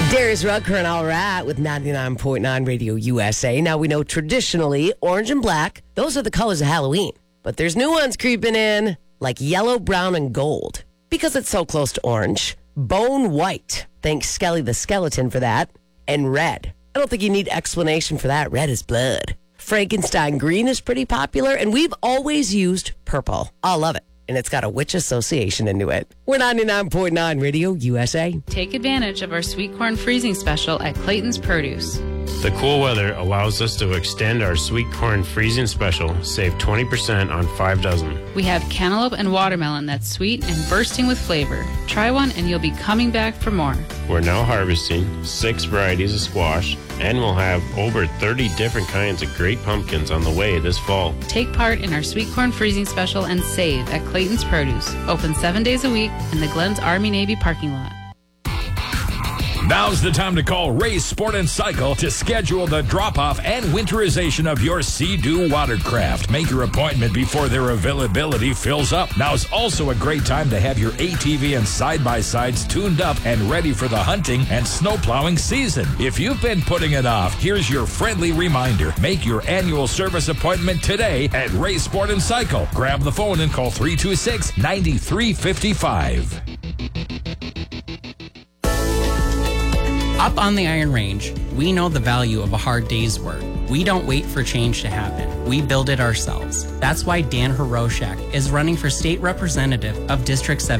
Darius Rutger and All Right with 99.9 Radio USA. Now, we know traditionally orange and black, those are the colors of Halloween. But there's new ones creeping in, like yellow, brown, and gold. Because it's so close to orange. Bone white. Thanks Skelly the Skeleton for that. And red. I don't think you need explanation for that. Red is blood. Frankenstein green is pretty popular, and we've always used purple. I love it. And it's got a witch association into it. We're 99.9 Radio USA. Take advantage of our sweet corn freezing special at Clayton's Produce. The cool weather allows us to extend our sweet corn freezing special, save 20% on 5 dozen. We have cantaloupe and watermelon that's sweet and bursting with flavor. Try one and you'll be coming back for more. We're now harvesting 6 varieties of squash, and we'll have over 30 different kinds of great pumpkins on the way this fall. Take part in our sweet corn freezing special and save at Clayton's Produce. Open 7 days a week in the Glens Army-Navy parking lot. Now's the time to call Ray Sport and Cycle to schedule the drop-off and winterization of your Sea-Doo watercraft. Make your appointment before their availability fills up. Now's also a great time to have your ATV and side-by-sides tuned up and ready for the hunting and snowplowing season. If you've been putting it off, here's your friendly reminder. Make your annual service appointment today at Ray Sport and Cycle. Grab the phone and call 326-9355. Up on the Iron Range, we know the value of a hard day's work. We don't wait for change to happen. We build it ourselves. That's why Dan Hiroshak is running for state representative of District 7.